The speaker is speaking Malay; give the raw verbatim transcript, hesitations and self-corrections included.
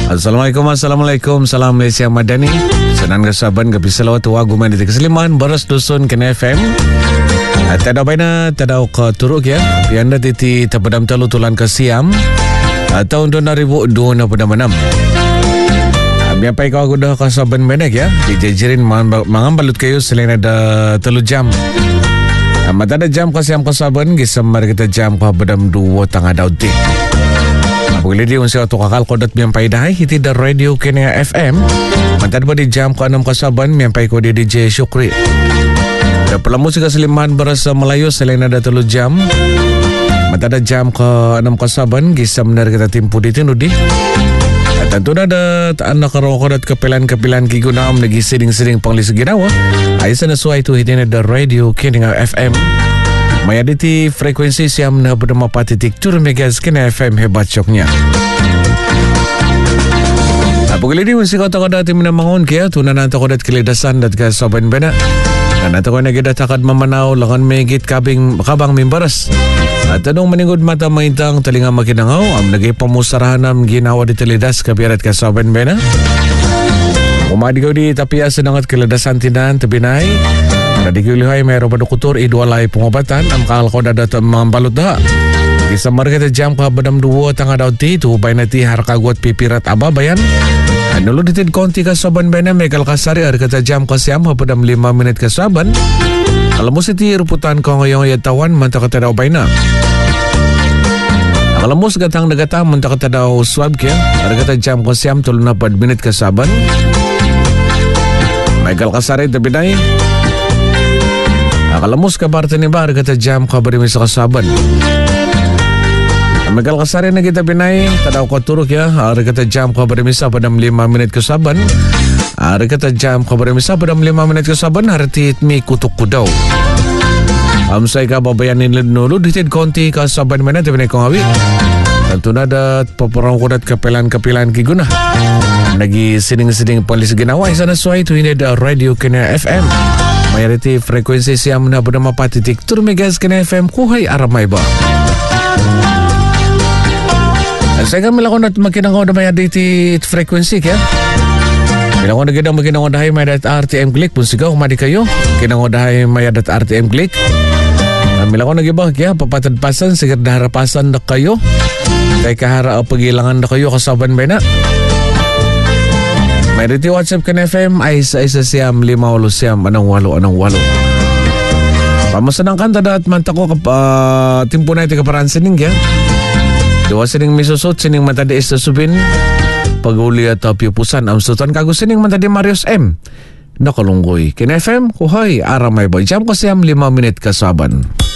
Assalamualaikum, Assalamualaikum. Salam Malaysia Madani. Senang kasaban gabi salawat wa guman di keseliman baras dusun kena F M. Tada baina tada ka turuk ya. Pianda titi tapadam talu tulan ke Siam. Tahun dua ribu dua puluh enam. Biapai kau dah kasaban menek ya. Dijajirin mangambalut kayu selain ada telu jam. Mata ada jam ka Siam kasaban gisamar kita jam ka badam dua tangah dauti. Boleh dia unsur tu kakal kodat miampai dah hiti dar radio kena F M. Mantap pada jam ke enam kasaban miampai ko di D J Syukri. Dan pelamusik keseliman berasa Melayu selain ada telu jam. Mantap ada jam ke enam kasaban gisam dari kita timpu di tinudi. Tentu ada anak kodat kepilan-kepilan gigunam lagi seding-seding panglis ginawa. Aisan sesuai tu hiti dar radio kena F M. Mayaditi frekuensi siam na bernama patitik tur megas kena F M hebat coknya. Apabila di musik kota-kota timina mangun kia tunan antara kodat keledasan dat ke soban bena. Dan antara kodat kita takad memanau langan megit kabing kabang mimbaras. Tanong meningod mata maintang telinga makinangau am nagay pamusarahanam ginawa di teledas kabirat ke soban bena. Umadigaw di tapia senangat keledasan tinan tebinay. Di kulihay mayroon pa dokutor idwalay pengobatan ang kakal ko na datang mambalot na. Isamar kita jam ka badam duwa tanga daw ti tubay na ti harkagot pipirat ababayan. Anulo ditid konti ka saban ba na megal kasari ar kita jam ka siyam ha badam lima menit ka saban. Alam mo si ti ruputan ko ngayong yatawan manta ka tadaw bay na. Alam mo sa gatang nagatang manta ka tadaw swab kaya ar kita jam ka siyam tulo na pad minit ka saban. Megal kasari tabi na eh. Akalamus ka parte ni bar kata jam ka beri misa kasaban. Megal kasari na kita pinay tadaw ko turuk ya. Ari kata jam ka beri misa padam lima menit kasaban. Ari kata jam ka beri misa padam lima menit kasaban harti itmi kutuk kudaw. Amsay ka babayanin nulu ditid konti kasaban mana tapi kong awi. Tentu nada paparang kudat kapilan-kapilan kiguna. Lagi sining-sining polis ginawa sana suai tu ini ada radio kena F M. Mayariti frekuensi siam na bernama patitik tur megas kena F M kuhay aramay ba. Saya kan melakukan at makinang ko na mayariti frekuensi kaya. Bilang ko na gina makinang ko dahay mayadat R T M Click pun sigaw kumadi kayo. Kinang ko dahay mayadat R T M Click. Bilang ko na gibag kaya papatad pasan sigar daharapasan na kayo. Kaya kahara o pagilangan na kayo kasaban ba na. Mayroon WhatsApp kan F M ay sa isa siyam lima walo siyam anong walo anong walo. Pamasanang kanta dahat manta ko kap uh, timpo na iti kaparan sining ya. Diwa sining misusot sining manta di istasubin pag-uli at piupusan ang sutan kago sining manta di Marius M. Nakalunggoy kin F M kuhay aramay ba jam ko siyam lima minit kasaban.